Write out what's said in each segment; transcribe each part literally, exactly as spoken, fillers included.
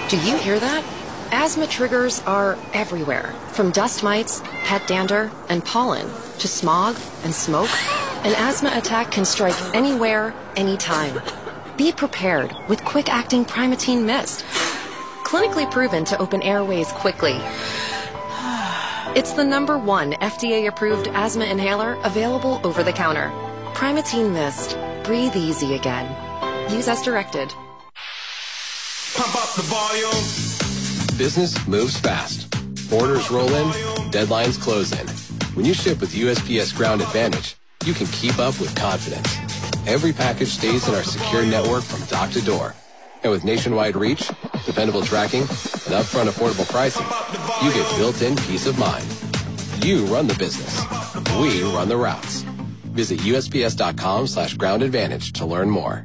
Do you hear that? Asthma triggers are everywhere, from dust mites, pet dander, and pollen, to smog and smoke. An asthma attack can strike anywhere, anytime. Be prepared with quick-acting Primatene Mist. Clinically proven to open airways quickly. It's the number one F D A-approved asthma inhaler available over the counter. Primatene Mist. Breathe easy again. Use as directed. Pump up the volume. Business moves fast. Orders roll in, deadlines close in. When you ship with U S P S Ground Advantage, you can keep up with confidence. Every package stays in our secure network from dock to door. And with nationwide reach, dependable tracking, and upfront affordable pricing, you get built-in peace of mind. You run the business. We run the routes. Visit U S P S dot com slash ground advantage to learn more.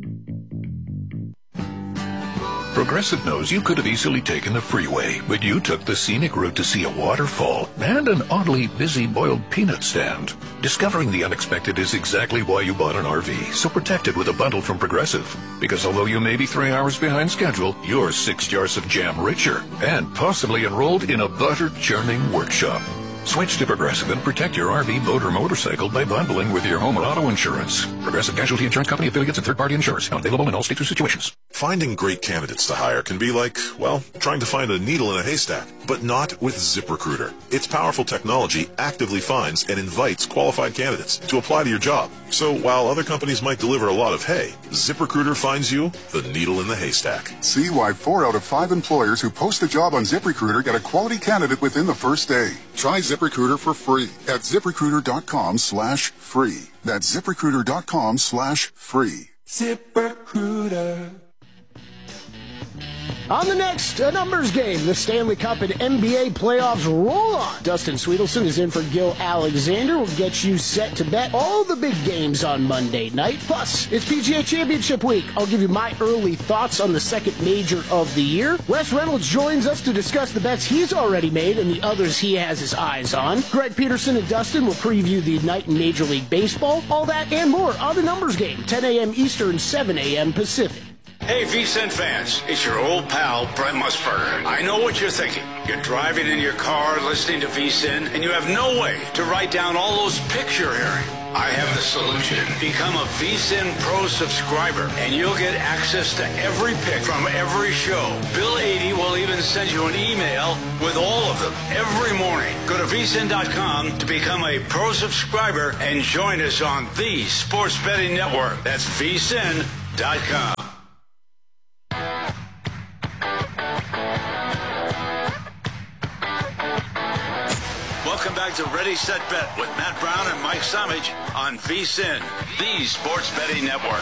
Progressive knows you could have easily taken the freeway, but you took the scenic route to see a waterfall and an oddly busy boiled peanut stand. Discovering the unexpected is exactly why you bought an R V, so protect it with a bundle from Progressive. Because although you may be three hours behind schedule, you're six jars of jam richer and possibly enrolled in a butter churning workshop. Switch to Progressive and protect your R V, boat, or motorcycle by bundling with your home or auto insurance. Progressive Casualty Insurance Company affiliates and third-party insurers. Not available in all states or situations. Finding great candidates to hire can be like, well, trying to find a needle in a haystack, but not with ZipRecruiter. Its powerful technology actively finds and invites qualified candidates to apply to your job. So while other companies might deliver a lot of hay, ZipRecruiter finds you the needle in the haystack. See why four out of five employers who post a job on ZipRecruiter get a quality candidate within the first day. Try ZipRecruiter for free at ZipRecruiter.com slash free. That's ZipRecruiter.com slash free. ZipRecruiter. On the next uh, numbers game, the Stanley Cup and N B A playoffs roll on. Dustin Sweetelson is in for Gil Alexander. We'll get you set to bet all the big games on Monday night. Plus, it's P G A Championship week. I'll give you my early thoughts on the second major of the year. Wes Reynolds joins us to discuss the bets he's already made and the others he has his eyes on. Greg Peterson and Dustin will preview the night in Major League Baseball. All that and more on the numbers game, ten a.m. Eastern, seven a.m. Pacific. Hey, V C N fans, it's your old pal, Brent Musburger. I know what you're thinking. You're driving in your car, listening to V C N, and you have no way to write down all those picks you're hearing. I have the solution. Become a V C N Pro subscriber, and you'll get access to every pick from every show. Bill eighty will even send you an email with all of them every morning. Go to V C N dot com to become a Pro subscriber and join us on the Sports Betting Network. That's V C N dot com. Welcome back to Ready, Set, Bet with Matt Brown and Mike Somage on V C N, the Sports Betting Network.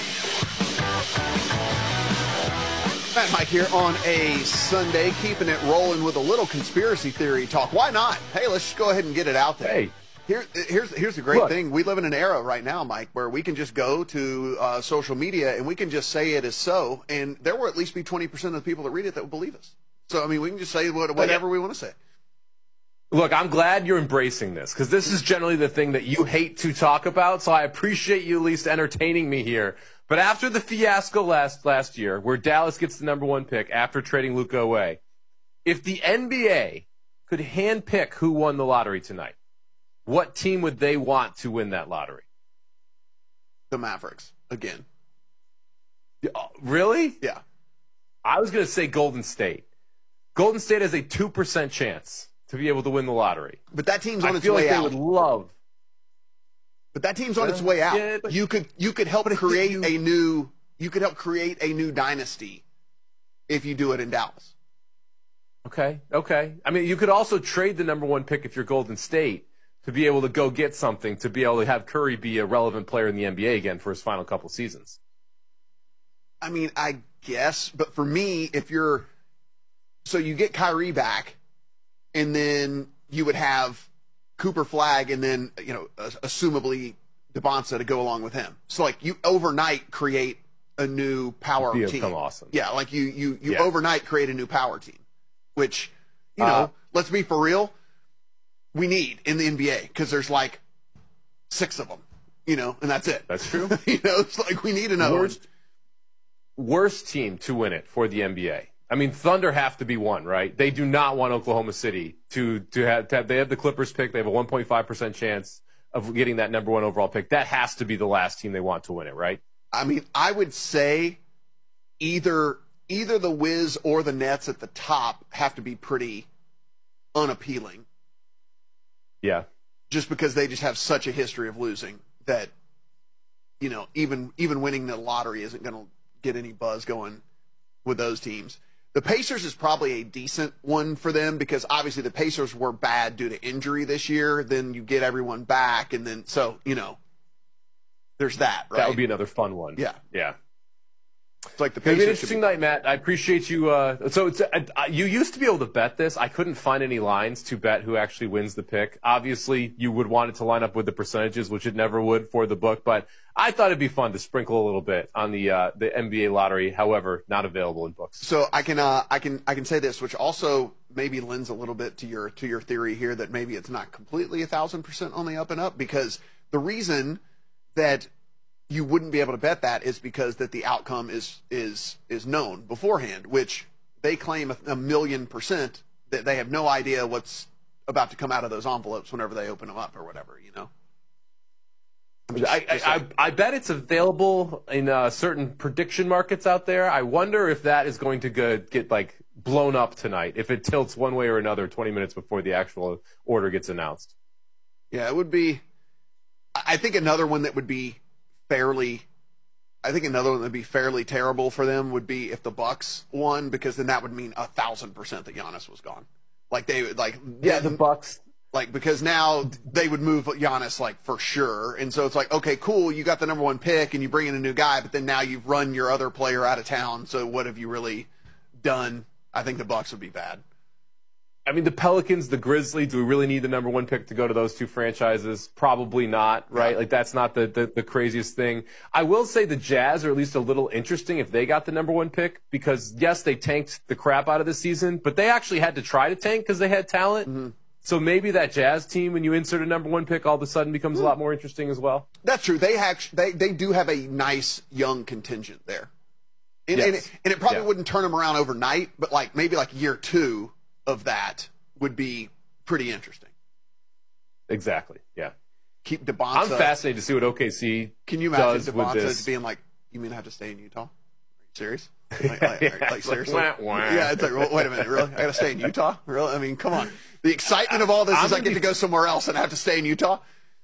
Matt and Mike here on a Sunday, keeping it rolling with a little conspiracy theory talk. Why not? Hey, let's just go ahead and get it out there. Hey. Here, here's here's the great Look. thing. We live in an era right now, Mike, where we can just go to uh, social media and we can just say it is so, and there will at least be twenty percent of the people that read it that will believe us. So, I mean, we can just say what, whatever we want to say. Look, I'm glad you're embracing this, because this is generally the thing that you hate to talk about, so I appreciate you at least entertaining me here. But after the fiasco last last year, where Dallas gets the number one pick after trading Luka away, if the N B A could handpick who won the lottery tonight, what team would they want to win that lottery? The Mavericks, again. Really? Yeah. I was going to say Golden State. Golden State has a two percent chance to be able to win the lottery. But that team's on I its feel way like out. They would love. But that team's on its way out. Yeah, but, you could you could help create you, a new you could help create a new dynasty if you do it in Dallas. Okay, okay. I mean, you could also trade the number one pick if you're Golden State to be able to go get something, to be able to have Curry be a relevant player in the N B A again for his final couple seasons. I mean, I guess, but for me, if you're so you get Kyrie back, and then you would have Cooper Flagg, and then, you know, assumably DeBonsa to go along with him. So, like, you overnight create a new power It'd team. become awesome. Yeah, like you you you Yeah. overnight create a new power team, which, you know, Uh, let's be for real, we need in the N B A, because there's like six of them, you know, and that's it. That's true. You know, it's like we need another Worst, worst team to win it for the N B A. I mean, Thunder have to be one, right? They do not want Oklahoma City to to have, to have they have the Clippers pick. They have a one point five percent chance of getting that number one overall pick. That has to be the last team they want to win it, right? I mean, I would say either either the Wiz or the Nets at the top have to be pretty unappealing. Yeah. Just because they just have such a history of losing that, you know, even even winning the lottery isn't going to get any buzz going with those teams. The Pacers is probably a decent one for them because obviously the Pacers were bad due to injury this year. Then you get everyone back, and then so you know, there's that. Right? That would be another fun one. Yeah, yeah. It's like the It's been Pacers. an interesting night, Matt. I appreciate you. Uh, so it's, uh, you used to be able to bet this. I couldn't find any lines to bet who actually wins the pick. Obviously, you would want it to line up with the percentages, which it never would for the book. But I thought it'd be fun to sprinkle a little bit on the uh, the N B A lottery. However, not available in books. So I can uh, I can I can say this, which also maybe lends a little bit to your to your theory here that maybe it's not completely a thousand percent on the up and up, because the reason that you wouldn't be able to bet that is because that the outcome is is is known beforehand, which they claim a, a million percent that they have no idea what's about to come out of those envelopes whenever they open them up or whatever, you know. Just, I, I, I, I bet it's available in uh, certain prediction markets out there. I wonder if that is going to go, get like blown up tonight, if it tilts one way or another twenty minutes before the actual order gets announced. Yeah, it would be. I think another one that would be fairly. I think another one that would be fairly terrible for them would be if the Bucks won, because then that would mean a thousand percent that Giannis was gone. Like they would like yeah the Bucks. Like, because now they would move Giannis, like, for sure. And so it's like, okay, cool, you got the number one pick and you bring in a new guy, but then now you've run your other player out of town. So what have you really done? I think the Bucks would be bad. I mean, the Pelicans, the Grizzlies, do we really need the number one pick to go to those two franchises? Probably not, right? Yeah. Like, that's not the, the, the craziest thing. I will say the Jazz are at least a little interesting if they got the number one pick, because, yes, they tanked the crap out of the season, but they actually had to try to tank because they had talent. Mm-hmm. So maybe that Jazz team, when you insert a number one pick, all of a sudden becomes a lot more interesting as well. That's true. They actually, they they do have a nice young contingent there, and, yes. and, it, and it probably yeah. wouldn't turn them around overnight, but like maybe like year two of that would be pretty interesting. Exactly. Yeah. Keep DeBonta. I'm fascinated to see what O K C Can you imagine does with this. DeBonta being like, "You mean I have to stay in Utah? Are you serious?" Like, like, yeah, like seriously? Like, wah, wah. Yeah, it's like, well, wait a minute, really? I got to stay in Utah? Really? I mean, come on. The excitement of all this I'm is I get be, to go somewhere else and I have to stay in Utah?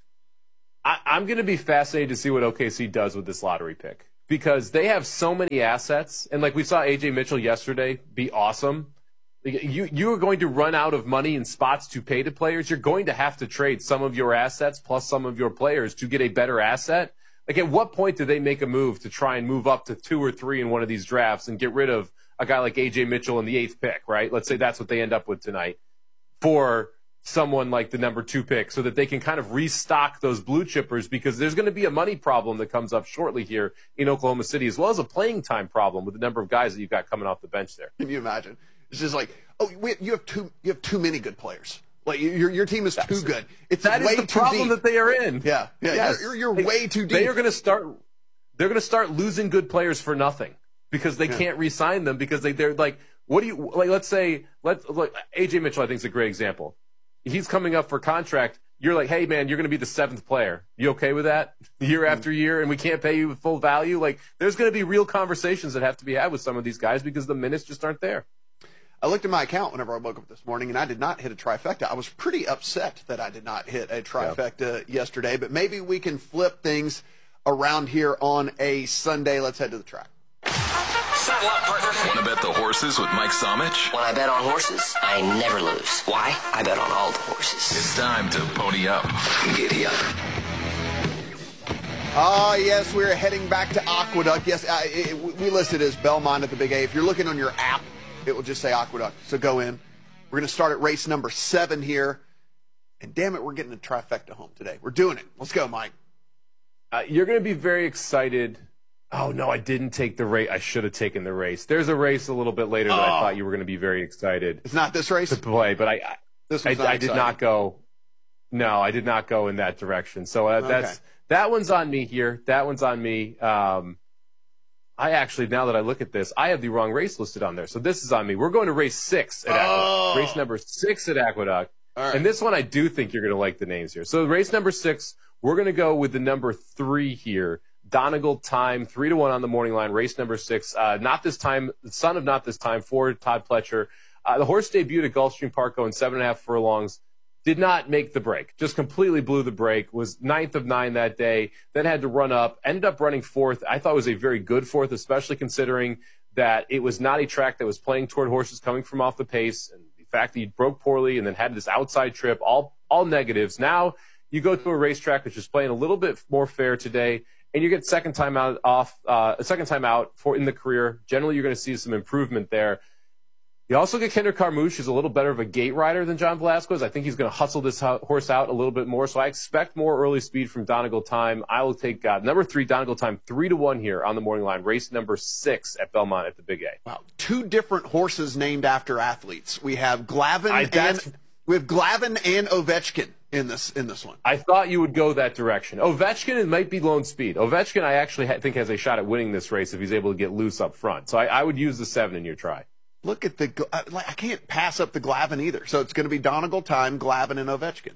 I, I'm going to be fascinated to see what O K C does with this lottery pick, because they have so many assets. And like we saw A J Mitchell yesterday be awesome. You, you are going to run out of money and spots to pay to players. You're going to have to trade some of your assets plus some of your players to get a better asset. Like, at what point do they make a move to try and move up to two or three in one of these drafts and get rid of a guy like A J Mitchell in the eighth pick, right? Let's say that's what they end up with tonight for someone like the number two pick, so that they can kind of restock those blue chippers, because there's going to be a money problem that comes up shortly here in Oklahoma City, as well as a playing time problem with the number of guys that you've got coming off the bench there. Can you imagine? It's just like, oh, wait, you have too you have too many good players. Like, your your team is That's, too good. It's that way is the too problem deep. that they are in. Yeah, yeah, yes. you're, you're they, way too deep. They are going to start. They're going to start losing good players for nothing, because they yeah. can't re-sign them, because they they're like, what do you like? Let's say let like A J Mitchell, I think, is a great example. He's coming up for contract. You're like, hey man, you're going to be the seventh player. You okay with that? Year mm-hmm. after year, and we can't pay you full value. Like, there's going to be real conversations that have to be had with some of these guys, because the minutes just aren't there. I looked at my account whenever I woke up this morning, and I did not hit a trifecta. I was pretty upset that I did not hit a trifecta yeah. yesterday, but maybe we can flip things around here on a Sunday. Let's head to the track. Saddle up, partner. Want to bet the horses with Mike Somich? When I bet on horses, I never lose. Why? I bet on all the horses. It's time to pony up. Giddy up. Ah, uh, yes, we're heading back to Aqueduct. Yes, uh, it, we listed as Belmont at the Big A. If you're looking on your app, it will just say Aqueduct. So go in. We're going to start at race number seven here. And damn it, we're getting a trifecta home today. We're doing it. Let's go, Mike. Uh, you're going to be very excited. Oh, no, I didn't take the race. I should have taken the race. There's a race a little bit later that oh. I thought you were going to be very excited. It's not this race? To play, but I I, this I, not I did not go. No, I did not go in that direction. So uh, that's okay. That one's on me here. That one's on me. Um, I actually, now that I look at this, I have the wrong race listed on there. So this is on me. We're going to race six at Aqueduct. Oh. Race number six at Aqueduct. All right. And this one, I do think you're going to like the names here. So race number six, we're going to go with the number three here. Donegal Time, three to one on the morning line. Race number six. Uh, not this time, the son of not this time for Todd Pletcher. Uh, the horse debuted at Gulfstream Park going seven and a half furlongs. Did not make the break. Just completely blew the break. Was ninth of nine that day. Then had to run up. Ended up running fourth. I thought it was a very good fourth, especially considering that it was not a track that was playing toward horses coming from off the pace. And the fact that he broke poorly and then had this outside trip, all all negatives. Now you go to a racetrack which is playing a little bit more fair today, and you get second time out off uh, a second time out for in the career. Generally, you're going to see some improvement there. You also get Kendrick Carmouche, who's a little better of a gate rider than John Velasquez. I think he's going to hustle this horse out a little bit more. So I expect more early speed from Donegal Time. I will take uh, number three, Donegal Time, three to one here on the morning line. Race number six at Belmont at the Big A. Wow, two different horses named after athletes. We have Glavin I, and we have Glavin and Ovechkin in this in this one. I thought you would go that direction. Ovechkin, it might be lone speed. Ovechkin, I actually ha- think has a shot at winning this race if he's able to get loose up front. So I, I would use the seven in your try. Look at the – I can't pass up the Glavin either. So it's going to be Donegal Time, Glavin, and Ovechkin.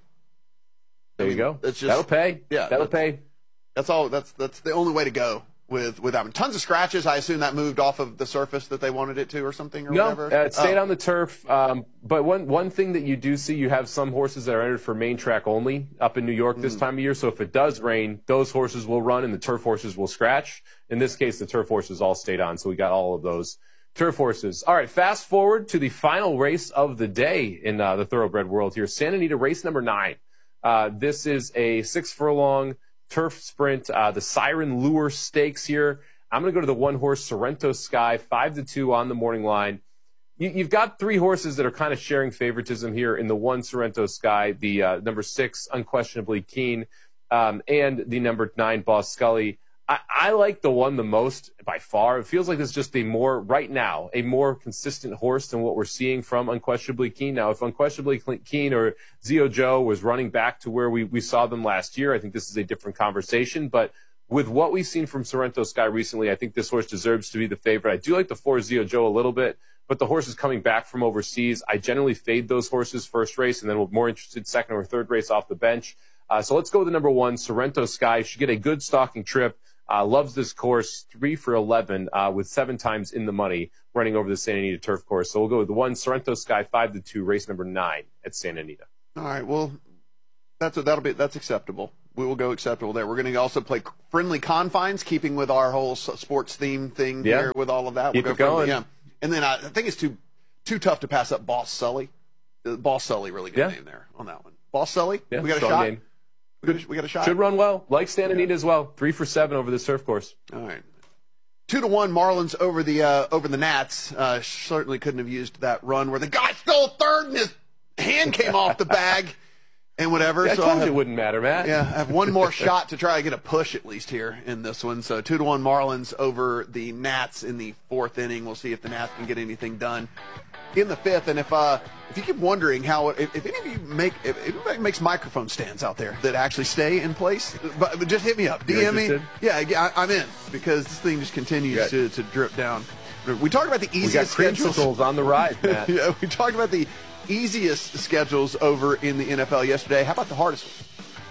There I mean, you go. It's just, That'll pay. Yeah, That'll pay. That's all. That's that's the only way to go with, with that one. Tons of scratches. I assume that moved off of the surface that they wanted it to or something or no, whatever? No, uh, it stayed oh. on the turf. Um, but one, one thing that you do see, you have some horses that are entered for main track only up in New York this mm. time of year. So if it does rain, those horses will run and the turf horses will scratch. In this case, the turf horses all stayed on. So we got all of those turf horses. All right, fast forward to the final race of the day in uh, the thoroughbred world here. Santa Anita, race number nine. Uh, this is a six furlong turf sprint. Uh, the Siren Lure Stakes here. I'm going to go to the one horse Sorrento Sky, five to two on the morning line. You, you've got three horses that are kind of sharing favoritism here in the one Sorrento Sky, the uh, number six, Unquestionably Keen, um, and the number nine, Boss Scully. I, I like the one the most by far. It feels like it's just a more, right now, a more consistent horse than what we're seeing from Unquestionably Keen. Now, if Unquestionably Keen or Zio Joe was running back to where we, we saw them last year, I think this is a different conversation. But with what we've seen from Sorrento Sky recently, I think this horse deserves to be the favorite. I do like the four Zio Joe a little bit, but the horse is coming back from overseas. I generally fade those horses first race, and then we're more interested second or third race off the bench. Uh, so let's go with the number one, Sorrento Sky. Should get a good stalking trip. Uh, loves this course, three for eleven, uh, with seven times in the money running over the Santa Anita turf course. So we'll go with the one, Sorrento Sky, five to two, race number nine at Santa Anita. All right, well, that's a, that'll be that's acceptable. We will go acceptable there. We're going to also play Friendly Confines, keeping with our whole sports theme thing yeah. here with all of that. Keep we'll it go going. Friendly, yeah. And then I, I think it's too too tough to pass up Boss Sully. Uh, Boss Sully, really good yeah. name there on that one. Boss Sully, yeah, we got a strong shot. Name. We got, we got a shot. Should run well. Like Santa Anita as well. Three for seven over the surf course. All right. Two to one Marlins over the uh, over the Nats. Uh, certainly couldn't have used that run where the guy stole third and his hand came off the bag and whatever. Yeah, so I told I have, you it wouldn't matter, Matt. Yeah, I have one more shot to try to get a push at least here in this one. So two to one Marlins over the Nats in the fourth inning. We'll see if the Nats can get anything done in the fifth. And if uh if you keep wondering how if, if any of you make if, if anybody makes microphone stands out there that actually stay in place, but, but just hit me up, D M me. Yeah, I, I'm in because this thing just continues to, to drip down. We talked about the easiest we got schedules on the ride, Matt. Yeah, we talked about the easiest schedules over in the N F L yesterday. How about the hardest one?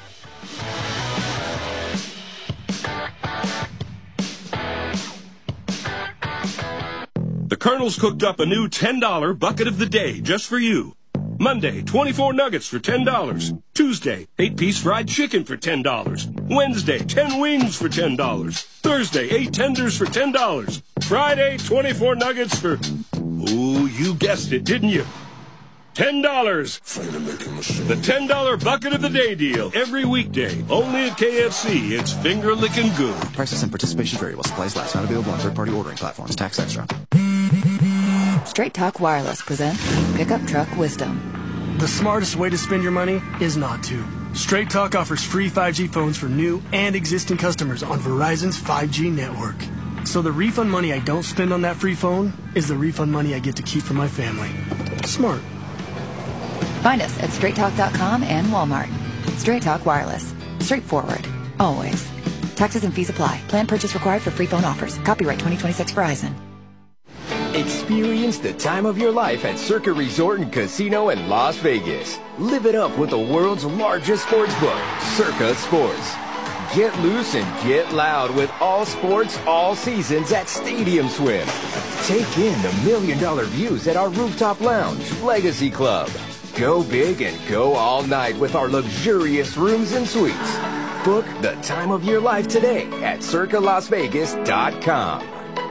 The Colonel's cooked up a new ten dollar bucket of the day just for you. Monday, twenty-four nuggets for ten dollars. Tuesday, eight-piece fried chicken for ten dollars. Wednesday, ten wings for ten dollars. Thursday, eight tenders for ten dollars. Friday, twenty-four nuggets for... Oh, you guessed it, didn't you? ten dollars. The ten dollar bucket of the day deal. Every weekday. Only at K F C. It's finger-licking good. Prices and participation vary while supplies last. Not available on third-party ordering platforms. Tax extra. Straight Talk Wireless presents Pickup Truck Wisdom. The smartest way to spend your money is not to. Straight Talk offers free five G phones for new and existing customers on Verizon's five G network. So the refund money I don't spend on that free phone is the refund money I get to keep for my family. Smart. Find us at straight talk dot com and Walmart. Straight Talk Wireless. Straightforward. Always. Taxes and fees apply. Plan purchase required for free phone offers. Copyright twenty twenty-six Verizon. Experience the time of your life at Circa Resort and Casino in Las Vegas. Live it up with the world's largest sports book, Circa Sports. Get loose and get loud with all sports, all seasons at Stadium Swim. Take in the million dollar views at our rooftop lounge, Legacy Club. Go big and go all night with our luxurious rooms and suites. Book the time of your life today at circa las vegas dot com.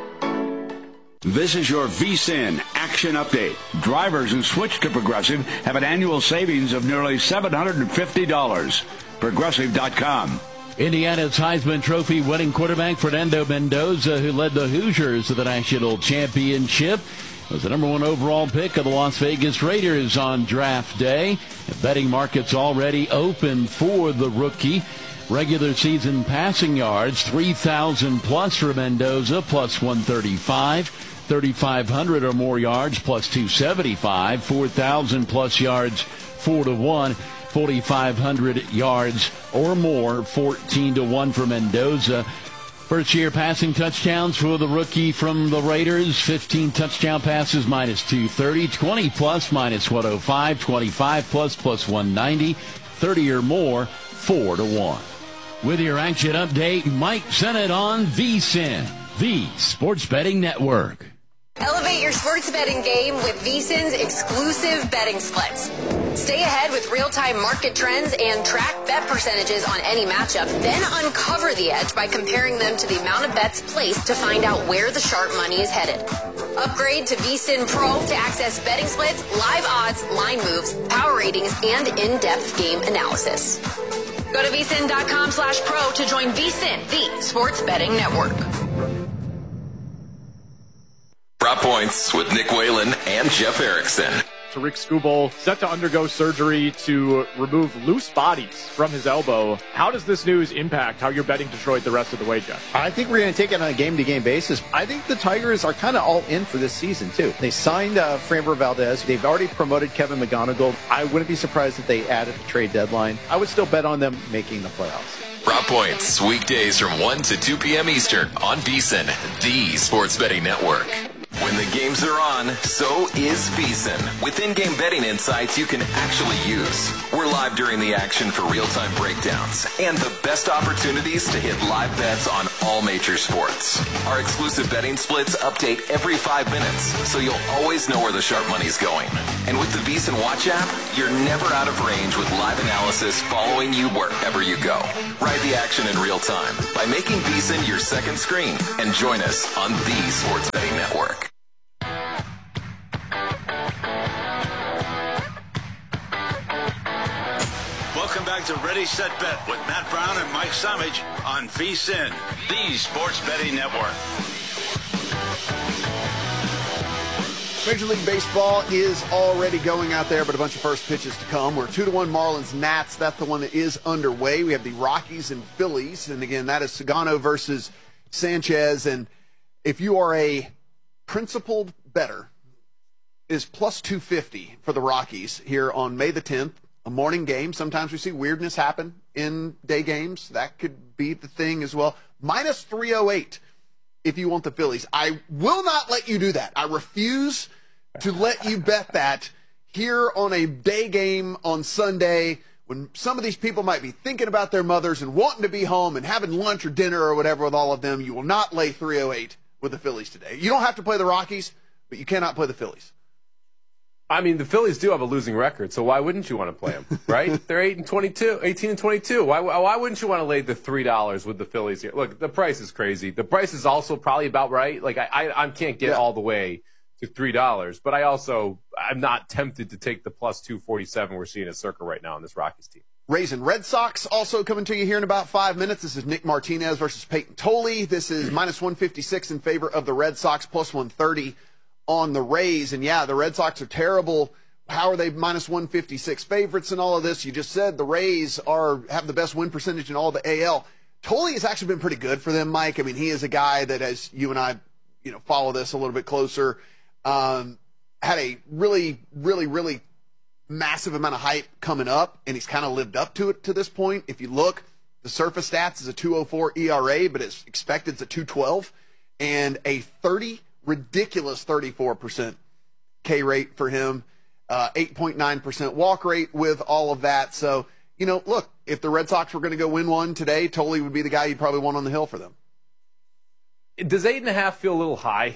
This is your V S I N Action Update. Drivers who switch to Progressive have an annual savings of nearly seven hundred fifty dollars. Progressive dot com. Indiana's Heisman Trophy winning quarterback Fernando Mendoza, who led the Hoosiers to the national championship, was the number one overall pick of the Las Vegas Raiders on draft day. The betting market's already open for the rookie. Regular season passing yards, three thousand plus for Mendoza, plus one thirty-five. thirty-five hundred or more yards, plus two seventy-five. four thousand plus yards, four to one. forty-five hundred yards or more, fourteen to one for Mendoza. First year passing touchdowns for the rookie from the Raiders, fifteen touchdown passes, minus two thirty, twenty plus, minus one oh five, twenty-five plus, plus one ninety, thirty or more, four to one. With your action update, Mike Sennett on V S I N, the Sports Betting Network. Elevate your sports betting game with V S I N's exclusive betting splits. Stay ahead with real-time market trends and track bet percentages on any matchup. Then uncover the edge by comparing them to the amount of bets placed to find out where the sharp money is headed. Upgrade to V S I N Pro to access betting splits, live odds, line moves, power ratings, and in-depth game analysis. Go to V S I N dot com slash pro to join V S I N, the Sports Betting Network. Prop Points with Nick Whalen and Jeff Erickson. Tariq Skubal set to undergo surgery to remove loose bodies from his elbow. How does this news impact how you're betting Detroit the rest of the way, Jeff? I think we're going to take it on a game-to-game basis. I think the Tigers are kind of all in for this season, too. They signed uh, Framber Valdez. They've already promoted Kevin McGonigal. I wouldn't be surprised if they added the trade deadline. I would still bet on them making the playoffs. Prop Points, weekdays from one to two p.m. Eastern on V S I N, the Sports Betting Network. When the games are on, so is V S I N. With in-game betting insights you can actually use. We're live during the action for real-time breakdowns and the best opportunities to hit live bets on all major sports. Our exclusive betting splits update every five minutes, so you'll always know where the sharp money's going. And with the V S I N Watch app, you're never out of range with live analysis following you wherever you go. Ride the action in real time by making V S I N your second screen and join us on the Sports Betting Network. Welcome back to Ready, Set, Bet with Matt Brown and Mike Samage on V S I N, the Sports Betting Network. Major League Baseball is already going out there, but a bunch of first pitches to come. We're two to one Marlins Nats. That's the one that is underway. We have the Rockies and Phillies, and again, that is Sagano versus Sanchez. And if you are a principled bettor, it is plus two fifty for the Rockies here on May the tenth. A morning game. Sometimes we see weirdness happen in day games. That could be the thing as well. Minus three oh eight if you want the Phillies. I will not let you do that. I refuse to let you bet that here on a day game on Sunday when some of these people might be thinking about their mothers and wanting to be home and having lunch or dinner or whatever with all of them. You will not lay three oh eight with the Phillies today. You don't have to play the Rockies, but you cannot play the Phillies. I mean, the Phillies do have a losing record, so why wouldn't you want to play them, right? They're eight and twenty-two, eighteen and twenty-two. Why, why wouldn't you want to lay the three dollars with the Phillies here? Look, the price is crazy. The price is also probably about right. Like, I, I, I can't get yeah. all the way to three dollars, but I also, I'm not tempted to take the plus two forty-seven we're seeing at Circa right now on this Rockies team. Rays and Red Sox also coming to you here in about five minutes. This is Nick Martinez versus Peyton Tolley. This is minus one fifty-six in favor of the Red Sox, plus one thirty on the Rays. And yeah, the Red Sox are terrible. How are they minus one fifty-six favorites and all of this? You just said the Rays are have the best win percentage in all the A L. Tolley has actually been pretty good for them, Mike. I mean, he is a guy that, as you and I, you know, follow this a little bit closer, um, had a really, really, really massive amount of hype coming up, and he's kind of lived up to it to this point. If you look, The surface stats is a two oh four E R A, but it's expected to two twelve, and a thirty, ridiculous thirty-four percent K rate for him, uh, eight point nine percent walk rate with all of that. So, you know, look, if the Red Sox were going to go win one today, Tolley would be the guy you'd probably want on the hill for them. Does eight and a half feel a little high?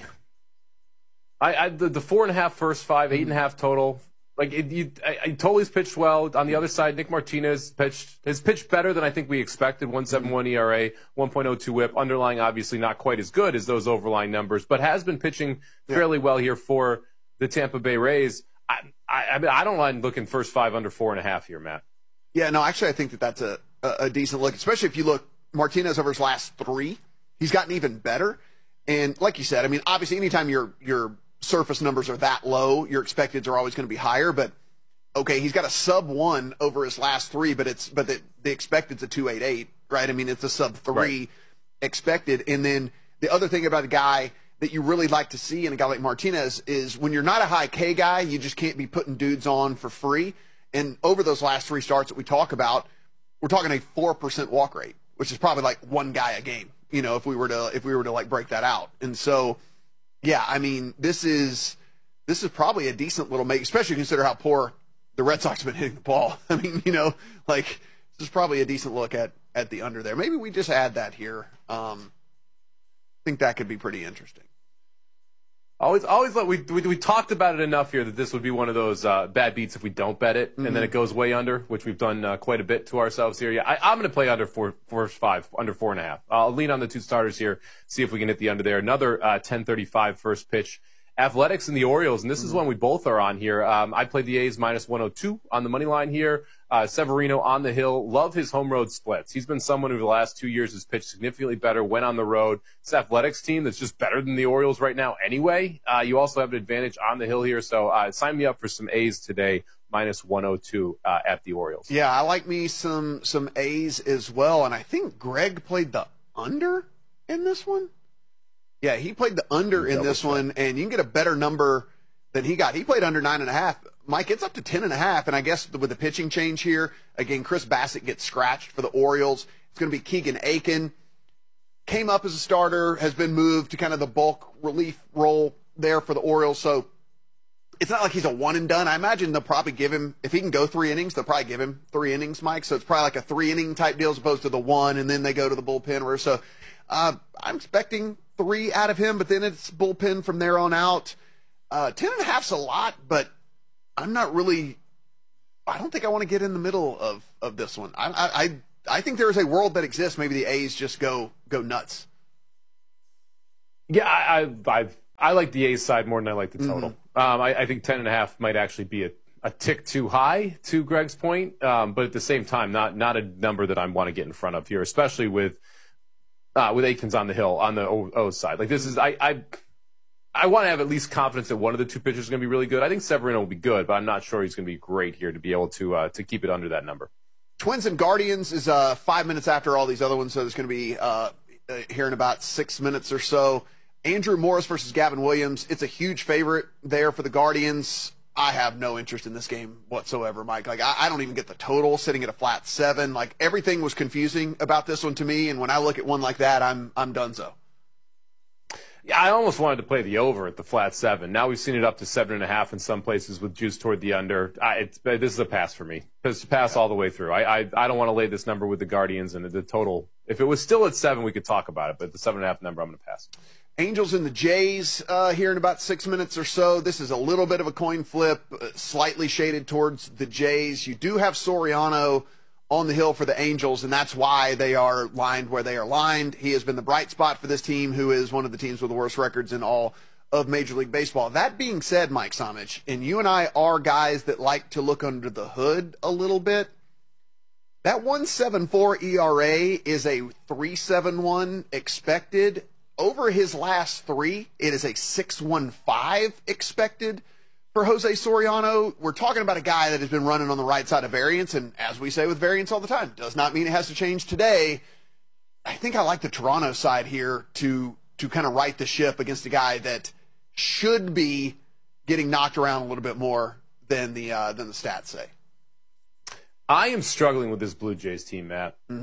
I, I the, the four and a half first five, eight and a half total. Like it, you, I, I, Tolley's pitched well. On the other side, Nick Martinez pitched has pitched better than I think we expected. one point seven one E R A, one point oh two WHIP. Underlying, obviously, not quite as good as those overlying numbers, but has been pitching fairly well here for the Tampa Bay Rays. I, I, I mean, I don't mind looking first five under four and a half here, Matt. Yeah, no, actually, I think that that's a, a, a decent look, especially if you look Martinez over his last three. He's gotten even better, and like you said, I mean, obviously, anytime your your surface numbers are that low, your expecteds are always going to be higher. But okay, he's got a sub one over his last three, but it's but the, the expected's a two eighty-eight, right? I mean, it's a sub three right. expected. And then the other thing about a guy that you really like to see in a guy like Martinez is when you're not a high K guy, you just can't be putting dudes on for free. And over those last three starts that we talk about, we're talking a four percent walk rate, which is probably like one guy a game, you know, if we were to if we were to like break that out. And so. Yeah, I mean, this is this is probably a decent little make, especially consider how poor the Red Sox have been hitting the ball. I mean, you know, like this is probably a decent look at at the under there. Maybe we just add that here. Um, I think that could be pretty interesting. Always, always, we, we we talked about it enough here that this would be one of those uh, bad beats if we don't bet it, mm-hmm. and then it goes way under, which we've done uh, quite a bit to ourselves here. Yeah, I, I'm going to play under four, four, five, under four and a half. I'll lean on the two starters here, see if we can hit the under there. Another uh, ten thirty-five first pitch. Athletics and the Orioles, and this is one we both are on here. Um, I played the A's minus one oh two on the money line here. Uh, Severino on the hill. Love his home road splits. He's been someone who the last two years has pitched significantly better when on the road. This Athletics team that's just better than the Orioles right now anyway. Uh, you also have an advantage on the hill here, so uh, sign me up for some A's today, minus one oh two uh, at the Orioles. Yeah, I like me some some A's as well, and I think Greg played the under in this one. Yeah, he played the under in this one, and you can get a better number than he got. He played under nine and a half. Mike, it's up to ten and a half, and I guess with the pitching change here, again, Chris Bassett gets scratched for the Orioles. It's going to be Keegan Aiken. Came up as a starter, has been moved to kind of the bulk relief role there for the Orioles, so it's not like he's a one and done. I imagine they'll probably give him, if he can go three innings, they'll probably give him three innings, Mike, so it's probably like a three-inning type deal as opposed to the one, and then they go to the bullpen. Or so uh, I'm expecting three out of him, but then it's bullpen from there on out. Uh, ten and a half's a lot, but I'm not really, I don't think I want to get in the middle of, of this one. I, I, I think there is a world that exists. Maybe the A's just go, go nuts. Yeah, I, I, I, I like the A's side more than I like the total. Mm-hmm. Um, I, I think ten and a half might actually be a, a tick too high, to Greg's point. Um, but at the same time, not, not a number that I want to get in front of here, especially with, Uh, with Aikens on the hill on the O, o side. Like this is, I, I, I want to have at least confidence that one of the two pitchers is going to be really good. I think Severino will be good, but I'm not sure he's going to be great here to be able to uh, to keep it under that number. Twins and Guardians is uh, five minutes after all these other ones, so there's going to be uh, uh, here in about six minutes or so. Andrew Morris versus Gavin Williams. It's a huge favorite there for the Guardians. I have no interest in this game whatsoever, Mike. Like, I, I don't even get the total sitting at a flat seven. Like, everything was confusing about this one to me, and when I look at one like that, I'm I'm donezo. Yeah, I almost wanted to play the over at the flat seven. Now we've seen it up to seven and a half in some places with juice toward the under. I, it's, this is a pass for me. It's a pass all the way through. I, I I don't want to lay this number with the Guardians and the total. If it was still at seven, we could talk about it, but the seven and a half number, I'm going to pass. Angels and the Jays uh, here in about six minutes or so. This is a little bit of a coin flip, uh, slightly shaded towards the Jays. You do have Soriano on the hill for the Angels, and that's why they are lined where they are lined. He has been the bright spot for this team, who is one of the teams with the worst records in all of Major League Baseball. That being said, Mike Somich, and you and I are guys that like to look under the hood a little bit, that one point seven four E R A is a three point seven one expected. Over his last three, it is a six point one five expected for Jose Soriano. We're talking about a guy that has been running on the right side of variance, and as we say with variance all the time, does not mean it has to change today. I think I like the Toronto side here to to kind of right the ship against a guy that should be getting knocked around a little bit more than the uh, than the stats say. I am struggling with this Blue Jays team, Matt. Mm-hmm.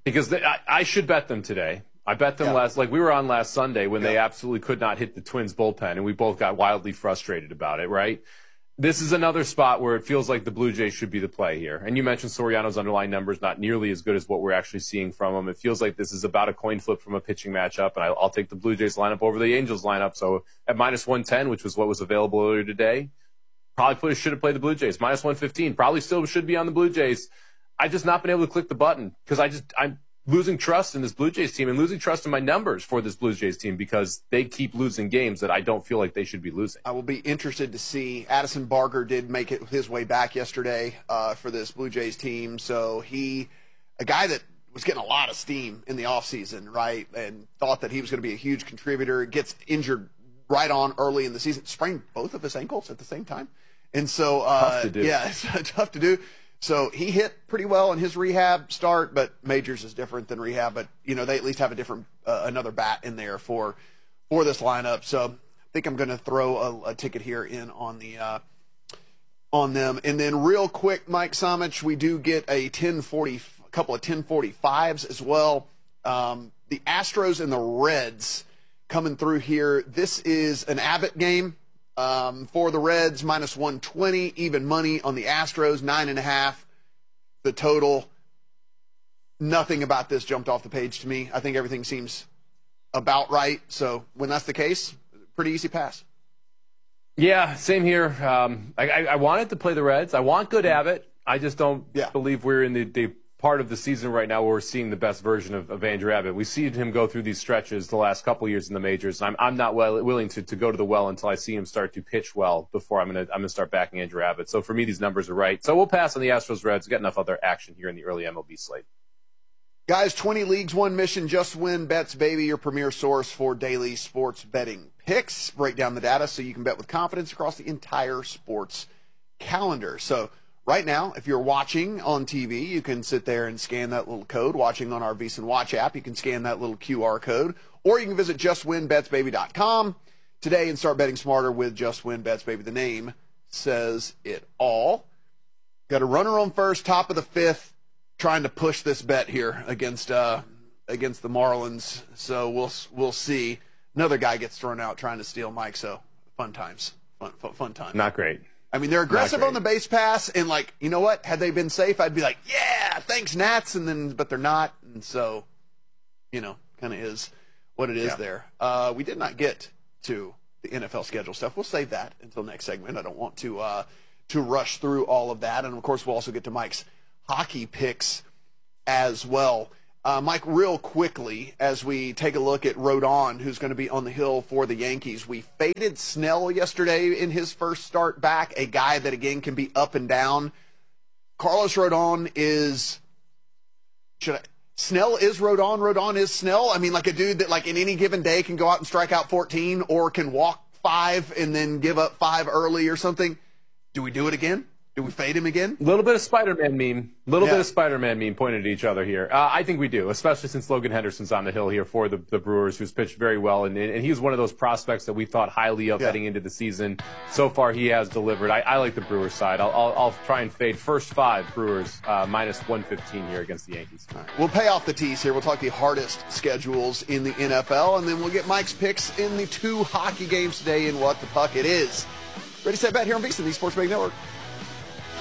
Because they, I, I should bet them today. I bet them yeah. last, like we were on last Sunday when yeah. they absolutely could not hit the Twins bullpen, and we both got wildly frustrated about it, right? This is another spot where it feels like the Blue Jays should be the play here. And you mentioned Soriano's underlying numbers not nearly as good as what we're actually seeing from him. It feels like this is about a coin flip from a pitching matchup, and I, I'll take the Blue Jays lineup over the Angels lineup. So at minus one ten, which was what was available earlier today, probably should have played the Blue Jays. minus one fifteen, probably still should be on the Blue Jays. I've just not been able to click the button because I just I'm losing trust in this Blue Jays team and losing trust in my numbers for this Blue Jays team because they keep losing games that I don't feel like they should be losing. I will be interested to see. Addison Barger did make it his way back yesterday uh, for this Blue Jays team. So he, a guy that was getting a lot of steam in the offseason, right, and thought that he was going to be a huge contributor, gets injured right on early in the season, sprained both of his ankles at the same time. And so, uh, tough to do. yeah, it's tough to do. So he hit pretty well in his rehab start, but Majors is different than rehab. But you know they at least have a different uh, another bat in there for for this lineup. So I think I'm going to throw a, a ticket here in on the uh, on them. And then real quick, Mike Samich, we do get a ten forty, a couple of ten forty-fives as well. Um, the Astros and the Reds coming through here. This is an Abbott game. Um, for the Reds, minus one twenty, even money on the Astros, nine and a half. The total, nothing about this jumped off the page to me. I think everything seems about right. So when that's the case, pretty easy pass. Yeah, same here. Um, I, I, I wanted to play the Reds. I want good Abbott. I just don't yeah. believe we're in the, the part of the season right now where we're seeing the best version of, of Andrew Abbott. We've seen him go through these stretches the last couple of years in the majors, and I'm I'm not well, willing to, to go to the well until I see him start to pitch well before I'm gonna I'm gonna start backing Andrew Abbott. So for me, these numbers are right. So we'll pass on the Astros Reds. We've got enough other action here in the early M L B slate. Guys, twenty leagues, one mission, Just Win Bets, baby, your premier source for daily sports betting picks. Break down the data so you can bet with confidence across the entire sports calendar. So right now, if you're watching on T V, you can sit there and scan that little code. Watching on our VSiN Watch app, you can scan that little Q R code. Or you can visit just win bets baby dot com today and start betting smarter with Just Win Bets, baby. The name says it all. Got a runner on first, top of the fifth, trying to push this bet here against uh, against the Marlins. So we'll we'll see. Another guy gets thrown out trying to steal Mike. So fun times, fun fun, fun times. Not great. I mean, they're aggressive on the base pass, and like, you know what? Had they been safe, I'd be like, yeah, thanks, Nats, and then, but they're not, and so, you know, kind of is what it is yeah. there. Uh, we did not get to the N F L schedule stuff. We'll save that until next segment. I don't want to uh, to rush through all of that, and of course, we'll also get to Mike's hockey picks as well. Uh, Mike, real quickly, as we take a look at Rodon, who's going to be on the hill for the Yankees, we faded Snell yesterday in his first start back, a guy that, again, can be up and down. Carlos Rodon is should I, Snell is Rodon, Rodon is Snell. I mean, like a dude that, like, in any given day can go out and strike out fourteen or can walk five and then give up five early or something. Do we do it again? Do we fade him again? A little bit of Spider-Man meme. A little Yeah. bit of Spider-Man meme pointed at each other here. Uh, I think we do, especially since Logan Henderson's on the hill here for the, the Brewers, who's pitched very well. And, and he was one of those prospects that we thought highly of Yeah. heading into the season. So far, he has delivered. I, I like the Brewers side. I'll, I'll, I'll try and fade first five Brewers uh, minus one fifteen here against the Yankees. We'll pay off the tease here. We'll talk the hardest schedules in the N F L, and then we'll get Mike's picks in the two hockey games today in What the Puck It Is. Ready, set, bet here on VSiN, the Sports Betting Network.